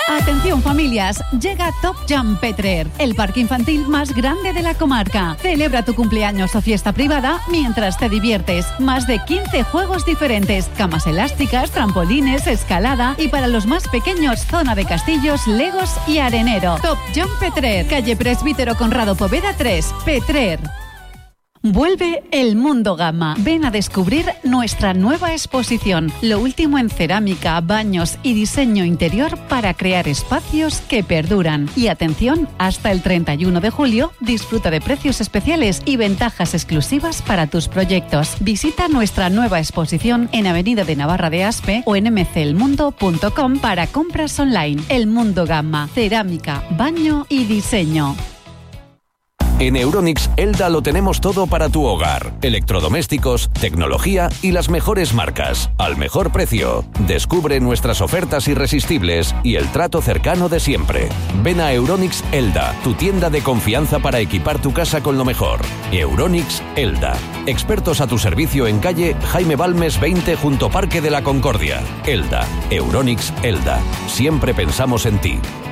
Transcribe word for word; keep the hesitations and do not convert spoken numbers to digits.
Atención familias, llega Top Jump Petrer, el parque infantil más grande de la comarca. Celebra tu cumpleaños o fiesta privada mientras te diviertes. Más de quince juegos diferentes, camas elásticas, trampolines, escalada y para los más pequeños zona de castillos, legos y arenero. Top Jump Petrer, calle Presbítero Conrado Poveda tres, Petrer. Vuelve El Mundo Gamma. Ven a descubrir nuestra nueva exposición. Lo último en cerámica, baños y diseño interior para crear espacios que perduran. Y atención, hasta el treinta y uno de julio disfruta de precios especiales y ventajas exclusivas para tus proyectos. Visita nuestra nueva exposición en Avenida de Navarra de Aspe o en m c el mundo punto com para compras online. El Mundo Gamma. Cerámica, baño y diseño. En Euronics Elda lo tenemos todo para tu hogar. Electrodomésticos, tecnología y las mejores marcas. Al mejor precio. Descubre nuestras ofertas irresistibles y el trato cercano de siempre. Ven a Euronics Elda, tu tienda de confianza para equipar tu casa con lo mejor. Euronics Elda. Expertos a tu servicio en calle Jaime Balmes veinte junto Parque de la Concordia. Elda. Euronics Elda. Siempre pensamos en ti.